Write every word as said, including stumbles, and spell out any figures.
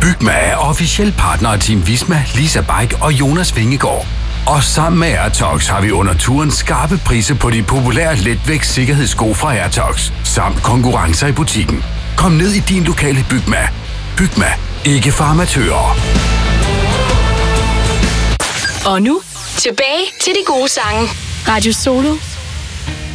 Bygma er officiel partner af Team Visma, Lisa Bike og Jonas Vingegaard. Og sammen med Airtox har vi under turen skarpe priser på de populære letvægt sikkerhedssko fra Airtox, samt konkurrencer i butikken. Kom ned i din lokale Bygma. Bygma. Ikke for amatører. Og nu, tilbage til de gode sange. Radio Solo